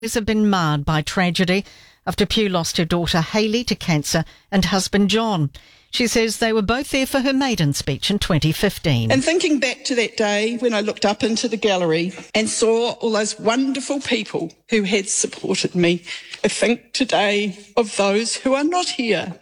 have been marred by tragedy after Pugh lost her daughter Hayley to cancer and husband John. She says they were both there for her maiden speech in 2015. And thinking back to that day when I looked up into the gallery and saw all those wonderful people who had supported me, I think today of those who are not here.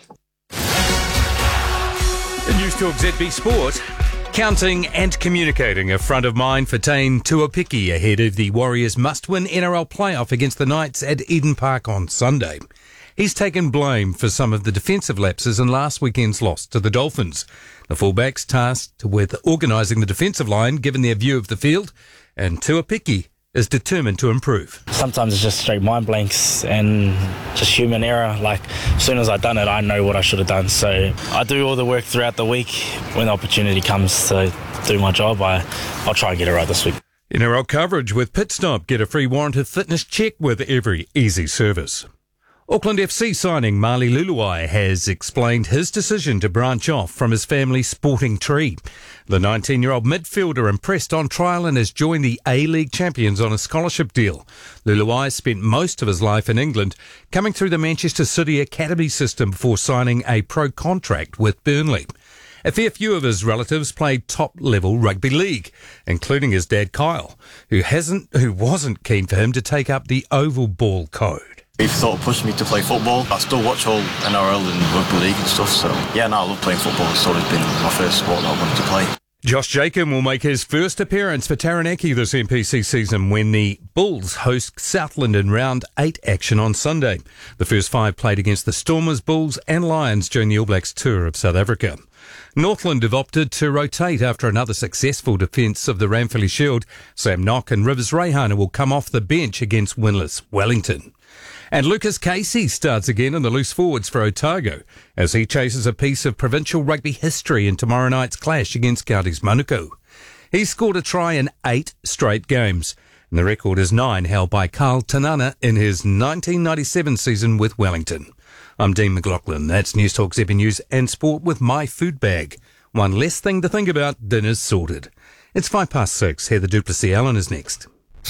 The News Talk ZB Sport. Counting and communicating are front of mind for Tane Tuapiki ahead of the Warriors' must-win NRL playoff against the Knights at Eden Park on Sunday. He's taken blame for some of the defensive lapses in last weekend's loss to the Dolphins. The fullback's tasked with organising the defensive line given their view of the field, and Tuapiki is determined to improve. Sometimes it's just straight mind blanks and just human error. Like, as soon as I've done it, I know what I should have done. So I do all the work throughout the week. When the opportunity comes to do my job, I'll try and get it right this week. NRL coverage with Pit Stop. Get a free warranted fitness check with every easy service. Auckland FC signing Mali Luluai has explained his decision to branch off from his family's sporting tree. The 19-year-old midfielder impressed on trial and has joined the A-League champions on a scholarship deal. Luluai spent most of his life in England, coming through the Manchester City academy system before signing a pro contract with Burnley. A fair few of his relatives played top-level rugby league, including his dad Kyle, who wasn't keen for him to take up the oval ball code. He sort of pushed me to play football. I still watch all NRL and rugby league and stuff, so yeah, I love playing football. It's sort of been my first sport that I wanted to play. Josh Jacob will make his first appearance for Taranaki this NPC season when the Bulls host Southland in round 8 action on Sunday. The first 5 played against the Stormers, Bulls and Lions during the All Blacks tour of South Africa. Northland have opted to rotate after another successful defence of the Ranfurly Shield. Sam Nock and Rivers Reihana will come off the bench against winless Wellington. And Lucas Casey starts again in the loose forwards for Otago as he chases a piece of provincial rugby history in tomorrow night's clash against Counties Manukau. He's scored a try in 8 straight games, and the record is 9 held by Carl Tanana in his 1997 season with Wellington. I'm Dean McLaughlin. That's News Talk ZB News and Sport with my food bag. One less thing to think about, dinner's sorted. It's 6:05. Heather Duplessis-Allen is next.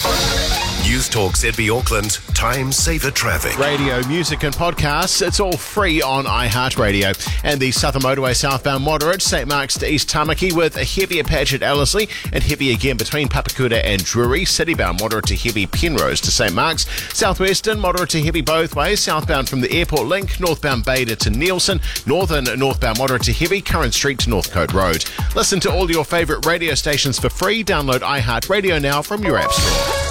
News Talk ZB Auckland, time saver traffic. Radio, music and podcasts, it's all free on iHeartRadio. And the Southern Motorway southbound moderate, St Mark's to East Tamaki with a heavier patch at Ellerslie and heavy again between Papakura and Drury. Citybound moderate to heavy Penrose to St Mark's. Southwestern moderate to heavy both ways. Southbound from the airport link, northbound Bader to Nielsen. Northern northbound moderate to heavy, Current Street to Northcote Road. Listen to all your favourite radio stations for free. Download iHeartRadio now from your app store.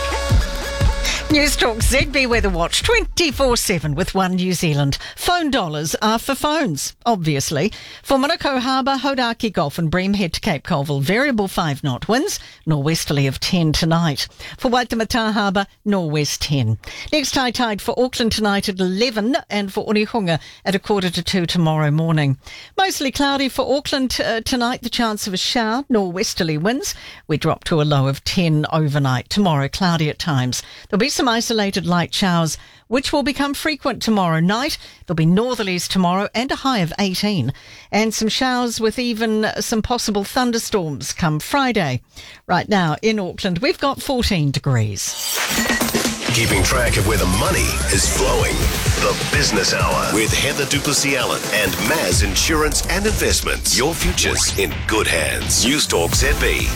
News Talk ZB Weather Watch 24/7 with One New Zealand. Phone dollars are for phones, obviously. For Manukau Harbour, Hodaki Gulf and Bream Head to Cape Colville, variable 5-knot winds, norwesterly of 10 tonight. For Waitemata Harbour, northwest 10. Next high tide for Auckland tonight at 11 and for Onehunga at 1:45 tomorrow morning. Mostly cloudy for Auckland tonight, the chance of a shower, norwesterly winds. We drop to a low of 10 overnight. Tomorrow, cloudy at times. There'll be some isolated light showers, which will become frequent tomorrow night. There'll be northerlies tomorrow and a high of 18. And some showers with even some possible thunderstorms come Friday. Right now in Auckland, we've got 14 degrees. Keeping track of where the money is flowing. The Business Hour with Heather Duplessis-Allen and Maz Insurance and Investments. Your future's in good hands. News Talk ZB.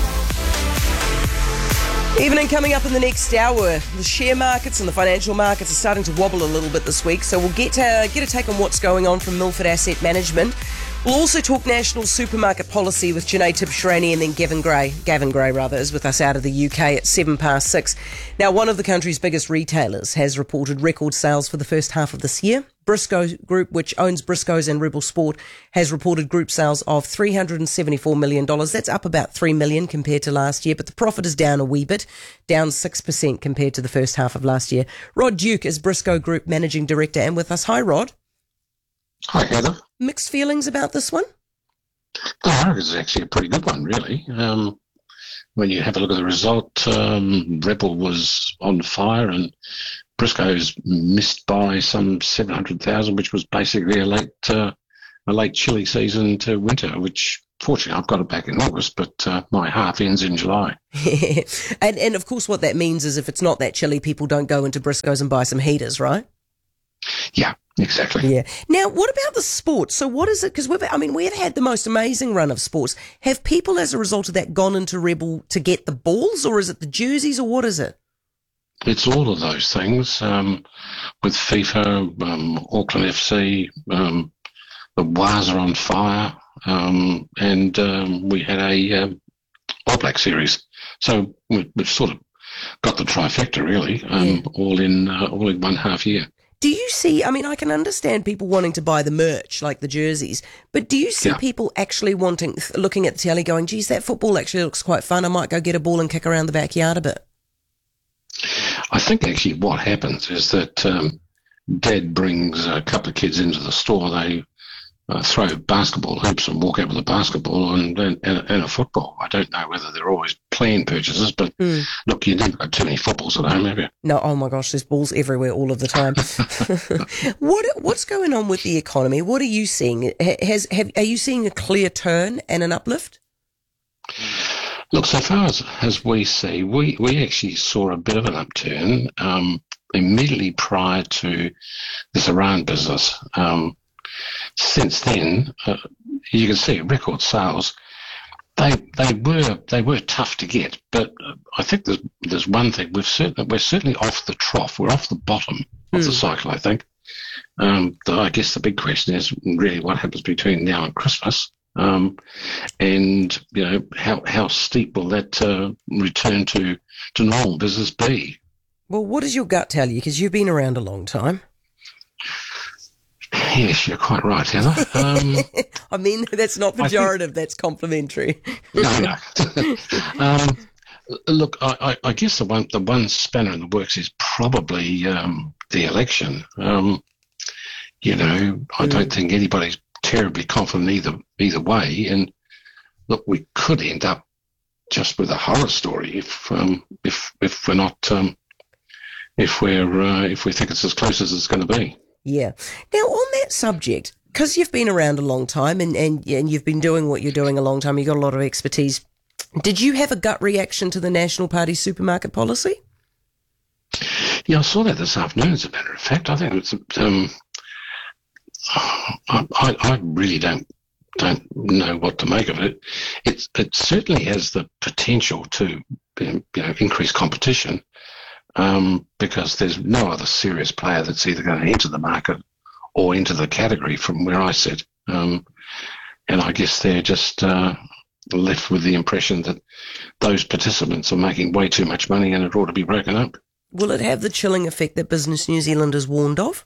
Evening coming up in the next hour. The share markets and the financial markets are starting to wobble a little bit this week, so we'll get a take on what's going on from Milford Asset Management. We'll also talk national supermarket policy with Janae Tibshirani, and then Gavin Gray is with us out of the UK at 6:07. Now, one of the country's biggest retailers has reported record sales for the first half of this year. Briscoe Group, which owns Briscoes and Rebel Sport, has reported group sales of $374 million. That's up about $3 million compared to last year, but the profit is down a wee bit, down 6% compared to the first half of last year. Rod Duke is Briscoe Group Managing Director and with us. Hi, Rod. Hi, Heather. Mixed feelings about this one? Oh, it's actually a pretty good one, really. When you have a look at the result, Rebel was on fire and Briscoe's missed by some 700,000, which was basically a late chilly season to winter, which fortunately, I've got it back in August, but my half ends in July. and of course, what that means is if it's not that chilly, people don't go into Briscoe's and buy some heaters, right? Yeah, exactly. Yeah. Now, what about the sports? So what is it? Because we've had the most amazing run of sports. Have people, as a result of that, gone into Rebel to get the balls, or is it the jerseys, or what is it? It's all of those things. With FIFA, Auckland FC, the Waz are on fire, and we had a All Black series. So we've sort of got the trifecta, really, all in 1 half year. Do you see, I can understand people wanting to buy the merch, like the jerseys, but do you see people actually looking at the telly going, geez, that football actually looks quite fun, I might go get a ball and kick around the backyard a bit? I think actually what happens is that Dad brings a couple of kids into the store, they throw basketball hoops and walk out with a basketball and a football. I don't know whether they're always planned purchases, but look, you never got too many footballs at home, have you? No, oh my gosh, there's balls everywhere all of the time. What's going on with the economy? What are you seeing? Are you seeing a clear turn and an uplift? Look, so far as we see, we actually saw a bit of an upturn immediately prior to this Iran business. Since then, you can see record sales. They were tough to get, but I think there's one thing we're certainly off the trough. We're off the bottom of the cycle. I think. I guess the big question is really what happens between now and Christmas, and how steep will that return to normal business be? Well, what does your gut tell you? Because you've been around a long time. Yes, you're quite right, Heather. That's not pejorative, that's complimentary. No. Look, I guess the one spanner in the works is probably the election. I don't think anybody's terribly confident either way. And look, we could end up just with a horror story if we're not if we think it's as close as it's going to be. Yeah. Now, on that subject, because you've been around a long time and you've been doing what you're doing a long time, you've got a lot of expertise. Did you have a gut reaction to the National Party supermarket policy? Yeah, I saw that this afternoon, as a matter of fact. I think it's I really don't know what to make of it. It certainly has the potential to increase competition. Because there's no other serious player that's either going to enter the market or into the category from where I sit. And I guess they're just left with the impression that those participants are making way too much money and it ought to be broken up. Will it have the chilling effect that Business New Zealand has warned of?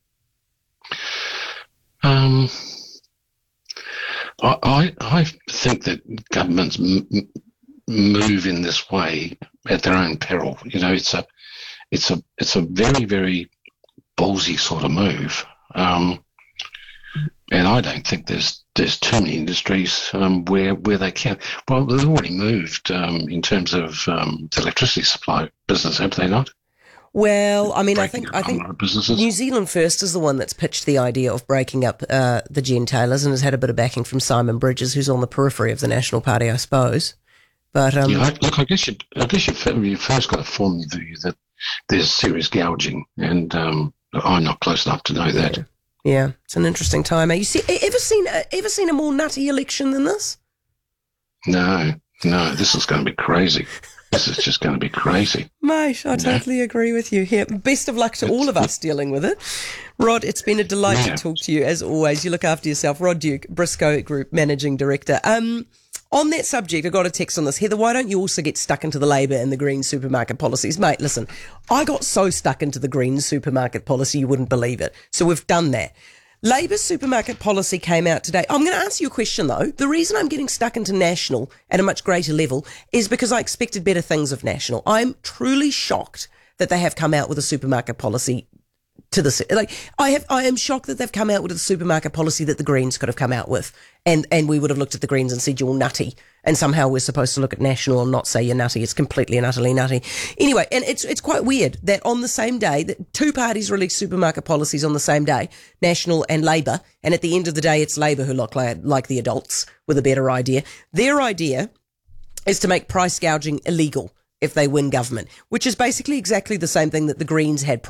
I think that governments move in this way at their own peril. It's a very, very ballsy sort of move, and I don't think there's too many industries where they can. Well, they've already moved in terms of the electricity supply business, have they not? Well, I think businesses. New Zealand First is the one that's pitched the idea of breaking up the gentailers and has had a bit of backing from Simon Bridges, who's on the periphery of the National Party, I suppose. But look, I guess you first got to form the view that there's serious gouging, and I'm not close enough to know that. Yeah, it's an interesting time. Ever seen a more nutty election than this? No, this is going to be crazy. This is just going to be crazy. Mate, I totally agree with you here. Best of luck to all of us dealing with it. Rod, it's been a delight to talk to you, as always. You look after yourself. Rod Duke, Briscoe Group Managing Director. On that subject, I got a text on this. Heather, why don't you also get stuck into the Labour and the Green supermarket policies? Mate, listen, I got so stuck into the Green supermarket policy, you wouldn't believe it. So we've done that. Labour's supermarket policy came out today. I'm going to answer your question, though. The reason I'm getting stuck into National at a much greater level is because I expected better things of National. I'm truly shocked that they have come out with a supermarket policy to this. Like, I am shocked that they've come out with a supermarket policy that the Greens could have come out with, and we would have looked at the Greens and said you're nutty, and somehow we're supposed to look at National and not say you're nutty. It's completely and utterly nutty. Anyway, and it's quite weird that on the same day that two parties release supermarket policies on the same day, National and Labor, and at the end of the day it's Labor who look like the adults with a better idea. Their idea is to make price gouging illegal if they win government, which is basically exactly the same thing that the Greens had